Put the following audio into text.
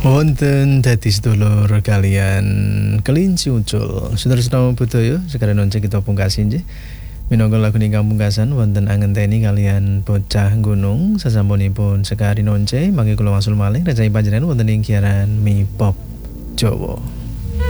Wonten dadi sedulur kalian kelinci ucul. Saudara-saudara budaya sekarang nonce kita pungkasin nggih. Minangka lagu ingkang pungkasan wonten angenteni kalian bocah gunung sasampunipun sekari nonce mangke kula wasul malih recahi panjenengan wonten ing siaran Mi Pop Jawa.